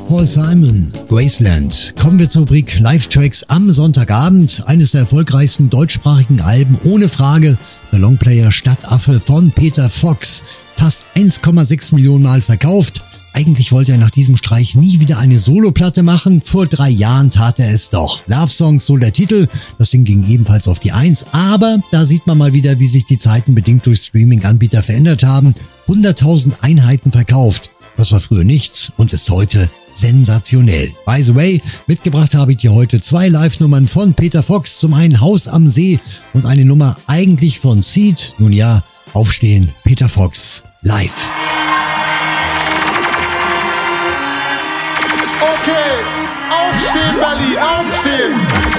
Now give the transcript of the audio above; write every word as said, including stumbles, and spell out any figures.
Paul Simon, Graceland. Kommen wir zur Rubrik Live-Tracks am Sonntagabend. Eines der erfolgreichsten deutschsprachigen Alben, ohne Frage. Der Longplayer Stadtaffe von Peter Fox. Fast eins Komma sechs Millionen Mal verkauft. Eigentlich wollte er nach diesem Streich nie wieder eine Soloplatte machen. Vor drei Jahren tat er es doch. Love Songs, so der Titel. Das Ding ging ebenfalls auf die Eins. Aber da sieht man mal wieder, wie sich die Zeiten bedingt durch Streaming-Anbieter verändert haben. hunderttausend Einheiten verkauft. Das war früher nichts und ist heute sensationell. By the way, mitgebracht habe ich dir heute zwei Live-Nummern von Peter Fox. Zum einen Haus am See und eine Nummer eigentlich von Seed. Nun ja, aufstehen, Peter Fox live. Okay, aufstehen Berlin, aufstehen!